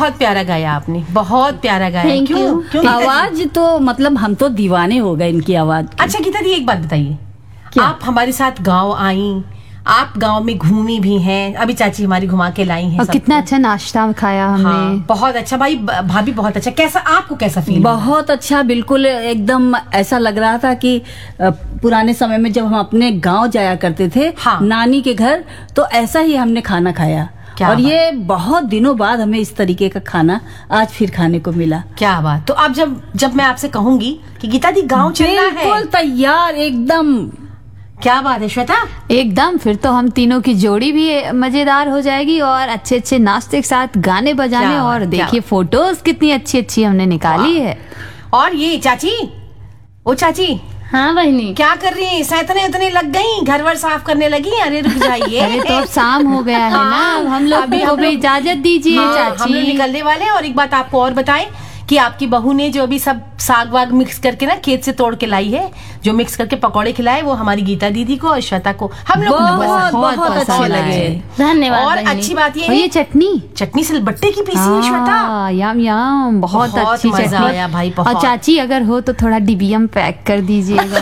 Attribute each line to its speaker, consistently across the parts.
Speaker 1: बहुत प्यारा गाया आपने, बहुत प्यारा गाया। क्यों?
Speaker 2: आवाज तो मतलब हम तो दीवाने हो गए इनकी आवाज की।
Speaker 1: अच्छा गीता दी, एक बात बताइए, आप हमारे साथ गांव आई, आप गांव में घूमी भी हैं, अभी चाची हमारी घुमा के लाई हैं।
Speaker 3: और कितना अच्छा नाश्ता खाया हमने।
Speaker 1: हाँ, बहुत अच्छा भाई, भाभी बहुत अच्छा। कैसा आपको कैसा फील?
Speaker 2: बहुत अच्छा, बिल्कुल एकदम ऐसा लग रहा था कि पुराने समय में जब हम अपने गांव जाया करते थे,
Speaker 1: हाँ।
Speaker 2: नानी के घर, तो ऐसा ही हमने खाना खाया। और ये बहुत दिनों बाद हमें इस तरीके का खाना आज फिर खाने को मिला।
Speaker 1: क्या बात। तो अब जब मैं आपसे कहूंगी कि गीता दी गांव चलना है,
Speaker 2: बिल्कुल तैयार एकदम।
Speaker 1: क्या बात है श्वेता?
Speaker 3: एकदम, फिर तो हम तीनों की जोड़ी भी मजेदार हो जाएगी और अच्छे अच्छे नाश्ते के साथ गाने बजाने, और देखिए फोटोज कितनी अच्छी अच्छी हमने निकाली है।
Speaker 1: और ये चाची, ओ चाची।
Speaker 4: हाँ बहनी,
Speaker 1: क्या कर रही हैं? सैतने उतने लग गई, घर वर साफ करने लगी? अरे रुक जाइए।
Speaker 3: अरे तो अब शाम हो गया है ना, हम लोग को भी इजाजत दीजिए। चाची
Speaker 1: हम लोग निकलने वाले हैं। और एक बात आपको और बताएं कि आपकी बहू ने जो अभी सब साग वाग मिक्स करके ना खेत से तोड़ के लाई है, जो मिक्स करके पकौड़े खिलाए, वो हमारी गीता दीदी को और श्वेता को हम लोग
Speaker 2: बहुत अच्छे लगे।
Speaker 4: धन्यवाद।
Speaker 1: और अच्छी बात
Speaker 3: ये चटनी
Speaker 1: सिलबट्टे की पीसी है श्वेता।
Speaker 3: यम यम, बहुत अच्छी
Speaker 1: मजा आया भाई, बहुत।
Speaker 3: और चाची अगर हो तो थोड़ा डीबीएम पैक कर दीजिएगा।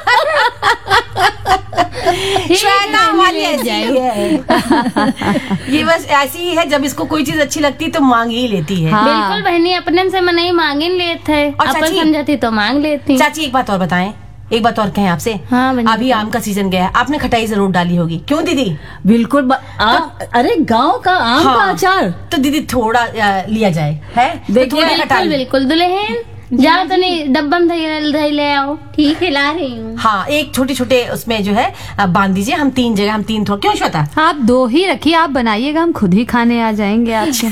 Speaker 1: श्वेता वाली ऐसी है। ये बस ऐसी ही है, जब इसको कोई चीज अच्छी लगती है तो मांग ही लेती है।
Speaker 3: हाँ।
Speaker 4: बिल्कुल बहनी, अपने से मनाई मांगे लेते है, अपन समझती तो मांग लेती।
Speaker 1: चाची एक बात और बताएं, एक बात और कहें आपसे।
Speaker 4: हाँ,
Speaker 1: अभी आम का सीजन गया है, आपने खटाई जरूर डाली होगी, क्यों दीदी?
Speaker 2: बिल्कुल। अरे गांव का आम का अचार
Speaker 1: तो दीदी थोड़ा लिया जाए, है?
Speaker 4: बिल्कुल बिल्कुल दुल्हन, जाओ तो नहीं डब्बा में दही ले आओ, ठीक है ला रही हूँ।
Speaker 1: हाँ, एक छोटे छोटे उसमें जो है बांध दीजिए, हम तीन जगह, हम तीन थोड़ा। क्यों श्वेता?
Speaker 3: आप 2 ही रखिए, आप बनाइएगा, हम खुद ही खाने आ जाएंगे आपके।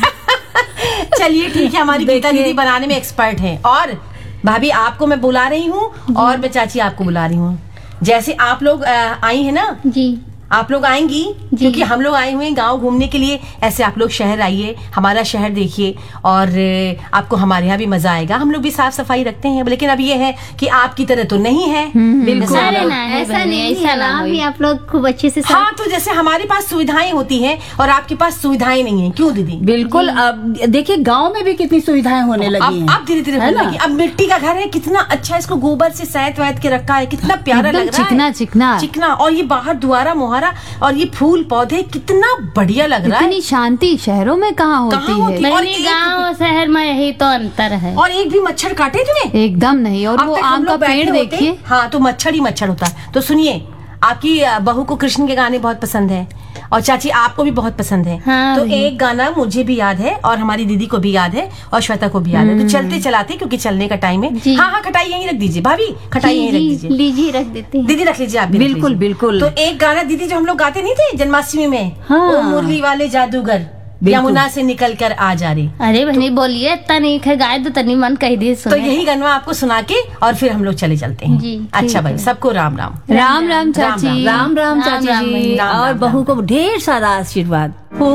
Speaker 1: चलिए ठीक है, हमारी गीता दीदी बनाने में एक्सपर्ट है। और भाभी आपको मैं बुला रही हूँ, और मैं चाची आपको बुला रही हूँ। जैसे आप लोग आई है ना
Speaker 4: जी,
Speaker 1: आप लोग आएंगी, क्योंकि हम लोग आए हुए हैं गांव घूमने के लिए, ऐसे आप लोग शहर आइए, हमारा शहर देखिए, और आपको हमारे यहाँ भी मजा आएगा। हम लोग भी साफ सफाई रखते हैं, लेकिन अब ये है कि आपकी तरह तो नहीं है।
Speaker 4: बिल्कुल ऐसा नहीं है, आप लोग खूब अच्छे से।
Speaker 1: हाँ, तो जैसे हमारे पास सुविधाएं होती हैं और आपके पास सुविधाएं नहीं है, क्यों दीदी?
Speaker 2: बिल्कुल। अब देखिए गांव में भी कितनी सुविधाएं होने लगी हैं।
Speaker 1: अब धीरे धीरे होने लगी। अब मिट्टी का घर है, कितना अच्छा, इसको गोबर से सैत वैत के रखा है, कितना प्यारा लग रहा है,
Speaker 3: चिकना चिकना
Speaker 1: चिकना। और ये बाहर दुआरा मुहारा, और ये फूल पौधे, कितना बढ़िया लग रहा है।
Speaker 3: इतनी शांति शहरों में कहाँ होती है?
Speaker 4: और गाँव और शहर में यही तो अंतर है।
Speaker 1: और एक भी मच्छर काटे तुम्हें?
Speaker 3: एकदम नहीं। और वो आम का पेड़ देखिए।
Speaker 1: हाँ, तो मच्छर ही मच्छर होता है। तो सुनिए, आपकी बहू को कृष्ण के गाने बहुत पसंद है, और चाची आपको भी बहुत पसंद है।
Speaker 4: हाँ,
Speaker 1: तो एक गाना मुझे भी याद है, और हमारी दीदी को भी याद है, और श्वेता को भी याद है। तो चलते चलाते, क्योंकि चलने का टाइम है। हाँ, खटाई यहीं रख दीजिए भाभी, खटाई यहीं रख दीजिए।
Speaker 4: लीजिए, रख देते हैं।
Speaker 1: दीदी रख लीजिए, आप भी
Speaker 2: बिल्कुल बिल्कुल।
Speaker 1: तो एक गाना दीदी जो हम लोग गाते नहीं थे जन्माष्टमी में,
Speaker 2: हाँ।
Speaker 1: ओ मुरली वाले जादूगर, यमुना से निकल कर आ जा रे।
Speaker 4: अरे बहनी बोलिए, इतना नहीं है गाय तो तनी मन कह दिए।
Speaker 1: तो यही गाना आपको सुना के और फिर हम लोग चले चलते हैं।
Speaker 4: जी,
Speaker 1: अच्छा भाई, सबको राम राम।
Speaker 3: राम राम चाची।
Speaker 2: राम राम चाची जी, और बहू को ढेर सारा आशीर्वाद।